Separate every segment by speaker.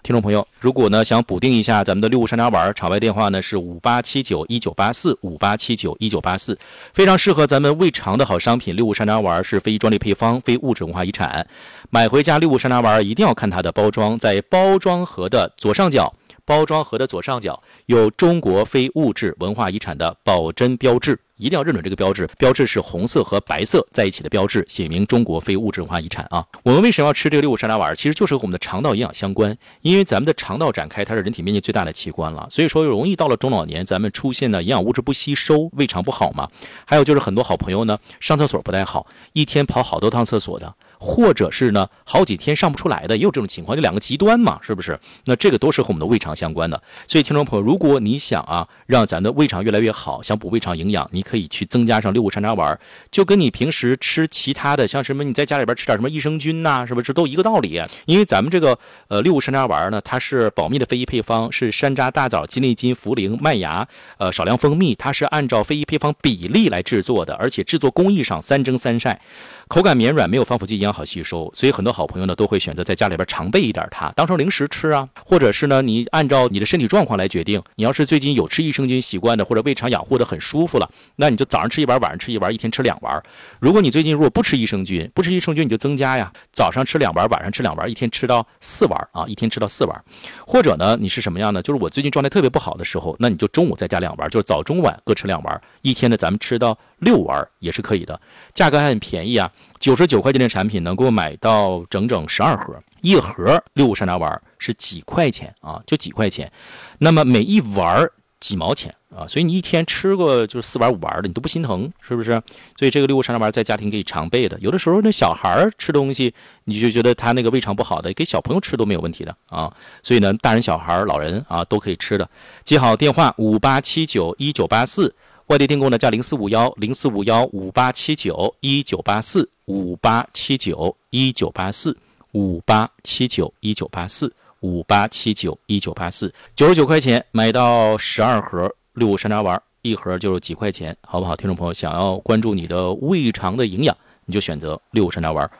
Speaker 1: 听众朋友，如果呢想补丁一下咱们的六物山楂丸，场外电话呢是58791984，58791984，非常适合咱们胃肠的好商品。六物山楂丸是非专利配方，非物质文化遗产。买回家六物山楂丸一定要看它的包装，在包装盒的左上角。有中国非物质文化遗产的保真标志，一定要认准这个标志。标志是红色和白色在一起的标志，写明中国非物质文化遗产啊。我们为什么要吃这个六物山楂丸？其实就是和我们的肠道营养相关，因为咱们的肠道展开，它是人体面积最大的器官了，所以说容易到了中老年，咱们出现呢营养物质不吸收，胃肠不好嘛。还有就是很多好朋友呢上厕所不太好，一天跑好多趟厕所的。或者是呢好几天上不出来的，也有这种情况，就两个极端嘛，是不是？那这个都是和我们的胃肠相关的。所以听众朋友，如果你想让咱的胃肠越来越好，想补胃肠营养，你可以去增加上六物山楂丸，就跟你平时吃其他的，像什么你在家里边吃点什么益生菌呐，是不是都一个道理？因为咱们这个六物山楂丸呢，它是保密的非遗配方，是山楂、大枣、鸡内金、茯苓、麦芽，少量蜂蜜，它是按照非遗配方比例来制作的，而且制作工艺上3蒸3晒，口感绵软，没有防腐剂，营养好吸收。所以很多好朋友呢都会选择在家里边常备一点它，当成零食吃啊，或者是呢你按照你的身体状况来决定。你要是最近有吃益生菌习惯的，或者胃肠养护的很舒服了，那你就早上吃一丸，晚上吃一丸，一天吃2丸。如果你最近如果不吃益生菌你就增加呀，早上吃2丸，晚上吃2丸，一天吃到4丸啊，一天吃到4丸。或者呢你是什么样呢？就是我最近状态特别不好的时候，那你就中午再加2丸，就是早中晚各吃2丸，一天呢咱们吃到6丸也是可以的。价格还很便宜啊，99块钱的产品能够买到整整12盒，一盒六物山楂丸是几块钱啊，就几块钱。那么每一丸几毛钱啊，所以你一天吃个就是4丸5丸的，你都不心疼，是不是？所以这个六物山楂丸在家庭可以常备的。有的时候那小孩吃东西，你就觉得他那个胃肠不好的，给小朋友吃都没有问题的啊。所以呢，大人、小孩、老人啊都可以吃的。记好电话58791984。外地订购呢加0450-045158795，58791984，58791984，58791984，99块钱买到12盒六物山楂丸，一盒就是几块钱，好不好？听众朋友，想要关注你的胃肠的营养，你就选择六物山楂丸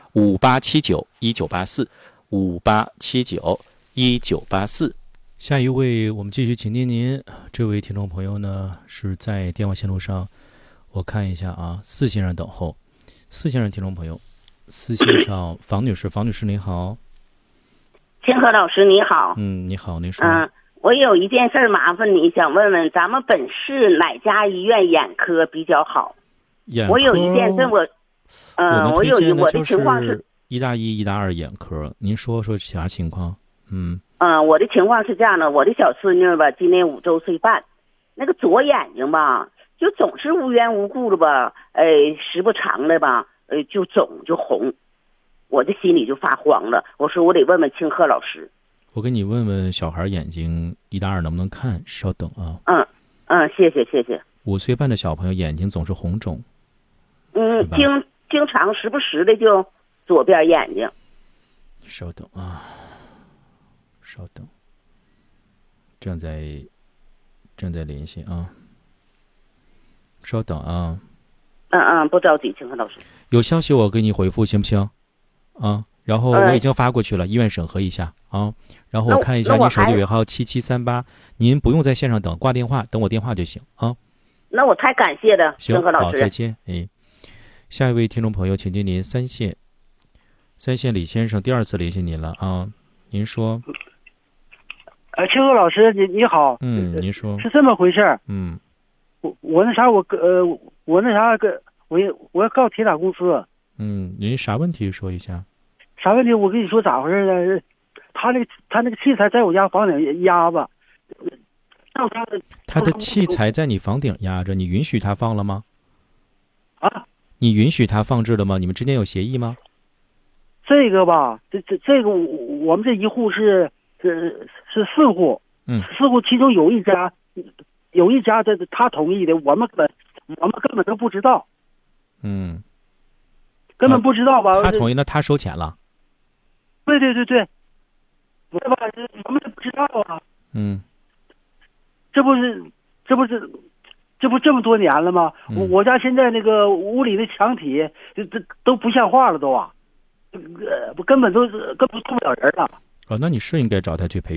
Speaker 1: ，58791984，58791984。下一位，我们继续请听您。这位听众朋友呢是在电话线路上，我看一下啊，4先生等候。4先生听众朋友，4线上房女士你好。
Speaker 2: 清河老师你好。
Speaker 1: 你好，您说。
Speaker 2: 我有一件事麻烦你，想问问咱们本市哪家医院眼科比较好？我有一件事我的情况是
Speaker 1: 医大1、医大2眼科，您说啥情况？
Speaker 2: 我的情况是这样的，我的小孙女吧，今年5周岁半，那个左眼睛吧，就总是无缘无故的吧，时不常的吧，就肿就红，我的心里就发慌了。我说我得问问清鹤老师。
Speaker 1: 我给你问问小孩眼睛1大2能不能看，稍等啊。
Speaker 2: 谢谢。
Speaker 1: 5岁半的小朋友眼睛总是红肿。
Speaker 2: 经常时不时的就左边眼睛。
Speaker 1: 稍等啊。正在联系啊，稍等啊。
Speaker 2: 不着急，清河老师。
Speaker 1: 有消息我给你回复行不行？然后我已经发过去了，医院审核一下啊。然后我看一下您手机尾号7738，您不用在线上等，挂电话等我电话就行啊。
Speaker 2: 那我太感谢了，清河老师。
Speaker 1: 好，再见。下一位听众朋友，请接您3线李先生，第2次联系您了啊，您说。
Speaker 3: 清河老师你好。
Speaker 1: 您说。
Speaker 3: 是这么回事。我要告铁塔公司。
Speaker 1: 您啥问题说一下？
Speaker 3: 啥问题？我跟你说咋回事呢？他那个器材在我家房顶压着。
Speaker 1: 他的器材在你房顶压着，你允许他放了吗？你允许他放置了吗？你们之间有协议吗？
Speaker 3: 这个吧，这个我们这一户是4户，4户其中有一家他同意的，我们根本都不知道。根本不知道吧？
Speaker 1: 他同意，那他收钱了？
Speaker 3: 对，我们不知道啊。这不这么多年了吗？我家现在那个屋里的墙体这都不像话了，都根本住不了人了。
Speaker 1: 那你是应该找他去赔